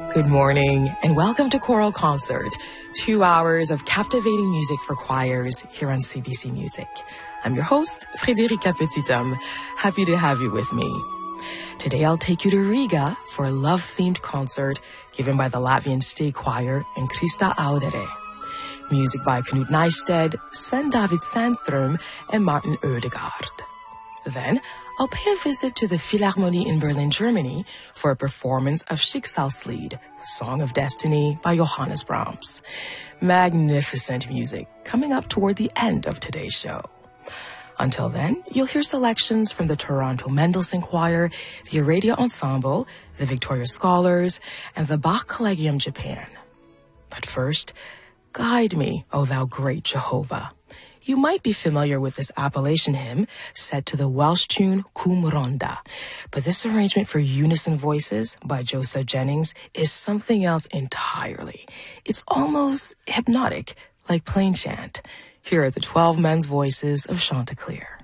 Good morning and welcome to Choral Concert, 2 hours of captivating music for choirs here on CBC Music. I'm your host, Frédérica Petithomme. Happy to have you with me. Today I'll take you to Riga for a love-themed concert given by the Latvian State Choir and Krista Audere. Music by Knut Neisted, Sven David Sandström, and Martin Odegaard. Then, I'll pay a visit to the Philharmonie in Berlin, Germany, for a performance of Schicksalslied, Song of Destiny by Johannes Brahms. Magnificent music coming up toward the end of today's show. Until then, you'll hear selections from the Toronto Mendelssohn Choir, the Aradia Ensemble, the Victoria Scholars, and the Bach Collegium Japan. But first, guide me, O thou great Jehovah. You might be familiar with this Appalachian hymn set to the Welsh tune Cwm Rhondda, but this arrangement for unison voices by Joseph Jennings is something else entirely. It's almost hypnotic, like plain chant. Here are the 12 men's voices of Chanticleer.